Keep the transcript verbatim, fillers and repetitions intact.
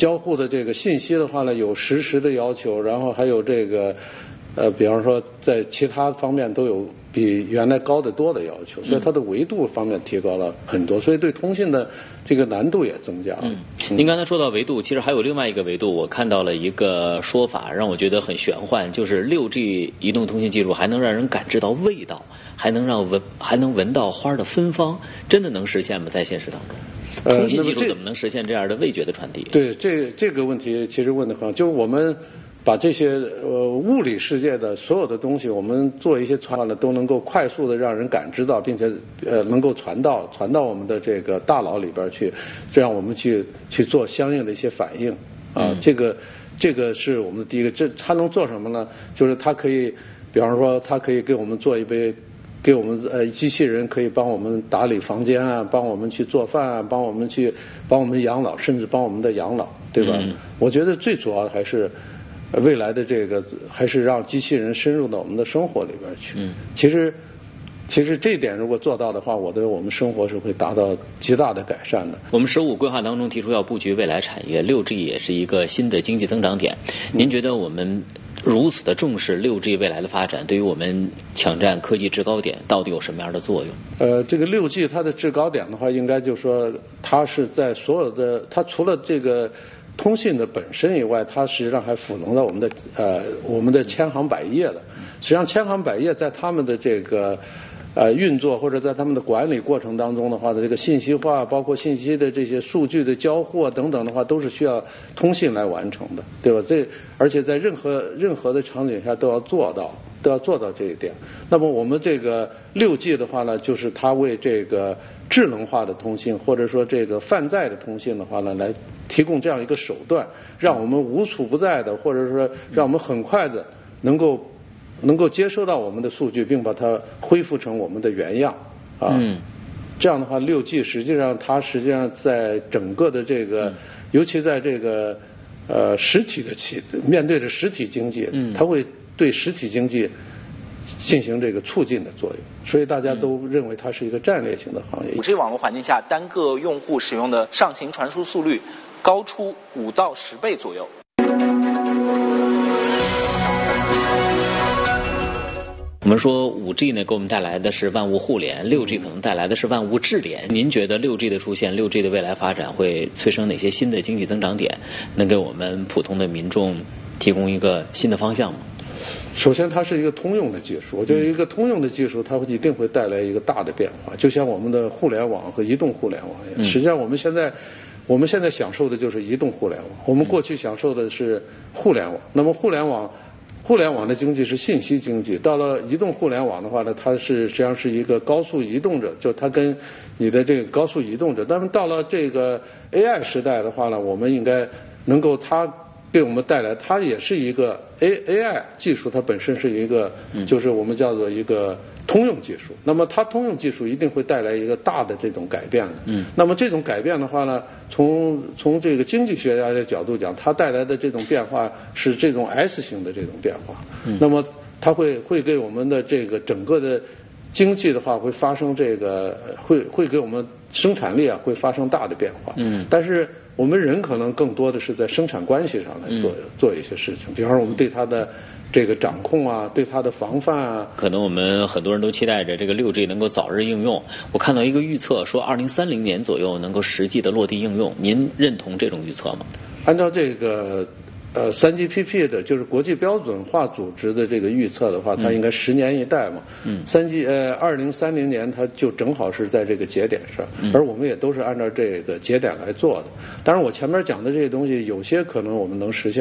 交互的这个信息的话呢，有实时的要求，然后还有这个呃，比方说在其他方面都有比原来高得多的要求，所以它的维度方面提高了很多，所以对通信的这个难度也增加了。 嗯，您刚才说到维度，其实还有另外一个维度，我看到了一个说法，让我觉得很玄幻，就是六 G 移动通信技术还能让人感知到味道，还能让闻还能闻到花的芬芳，真的能实现吗？在现实当中？通信技术怎么能实现这样的味觉的传递？ 呃、对，这这个问题其实问得很好，就是我们把这些呃物理世界的所有的东西，我们做一些传播呢，都能够快速的让人感知到，并且呃能够传到传到我们的这个大脑里边去，这样我们去去做相应的一些反应啊。嗯、这个这个是我们的第一个，这它能做什么呢？就是它可以，比方说它可以给我们做一杯。给我们呃机器人可以帮我们打理房间啊，帮我们去做饭啊，帮我们去帮我们养老，甚至帮我们的养老，对吧？嗯、我觉得最主要的还是未来的这个，还是让机器人深入到我们的生活里边去。嗯，其实其实这一点如果做到的话，我觉得我们生活是会达到极大的改善的。 我们十五规划当中提出要布局未来产业，六 G 也是一个新的经济增长点。您觉得我们如此的重视六 G 未来的发展，对于我们抢占科技制高点到底有什么样的作用？ 呃，这个六 G 它的制高点的话，应该就是说它是在所有的，它除了这个通信的本身以外，它实际上还辅能了我们的呃我们的千行百业的。实际上千行百业在他们的这个呃运作或者在他们的管理过程当中的话的这个信息化，包括信息的这些数据的交互等等的话，都是需要通信来完成的，对吧？这而且在任何任何的场景下都要做到，都要做到这一点。那么我们这个六 G 的话呢，就是它为这个智能化的通信或者说这个泛在的通信的话呢，来提供这样一个手段，让我们无处不在的，或者说让我们很快的能够。能够接收到我们的数据，并把它恢复成我们的原样啊。嗯。这样的话，六 G 实际上它实际上在整个的这个，嗯、尤其在这个呃实体的企面对着实体经济，嗯，它会对实体经济进行这个促进的作用，所以大家都认为它是一个战略性的行业。 五 G 网络环境下，单个用户使用的上行传输速率高出五到十倍左右。 我们说五 G 呢给我们带来的是万物互联，六 G 可能带来的是万物智联。您觉得六 G 的出现，六 G 的未来发展会催生哪些新的经济增长点，能给我们普通的民众提供一个新的方向吗？ 首先，它是一个通用的技术，我觉得一个通用的技术，它一定会带来一个大的变化，就像我们的互联网和移动互联网一样。实际上，我们现在我们现在享受的就是移动互联网，我们过去享受的是互联网。那么互联网。互联网的经济是信息经济，到了移动互联网的话呢，它是实际上是一个高速移动者，就它跟你的这个高速移动者。但是到了这个 A I 时代的话呢，我们应该能够它给我们带来，它也是一个 A A I 技术，它本身是一个，就是我们叫做一个通用技术。那么它通用技术一定会带来一个大的这种改变的。嗯。那么这种改变的话呢，从从这个经济学家的角度讲，它带来的这种变化是这种 S 型的这种变化。嗯。那么它会会给我们的这个整个的经济的话会发生这个会会给我们生产力啊会发生大的变化。嗯。但是我们人可能更多的是在生产关系上来做、嗯、做一些事情，比方说我们对它的这个掌控啊，对它的防范啊。 可能我们很多人都期待着这个六 G 能够早日应用。我看到一个预测说，二零三零年左右能够实际的落地应用。您认同这种预测吗？ 按照这个呃三 G P P 的，就是国际标准化组织的这个预测的话，它应该十年一代嘛。嗯。三 G 呃二零三零年它就正好是在这个节点上，嗯、而我们也都是按照这个节点来做的。当然，我前面讲的这些东西，有些可能我们能实现。